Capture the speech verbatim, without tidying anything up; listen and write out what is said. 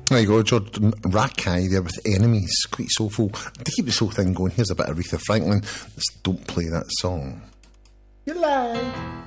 There you go, George Rakai there with Enemies, quite soulful. To keep this whole thing going, here's a bit of Aretha Franklin. Let's Don't Play That Song. You lied.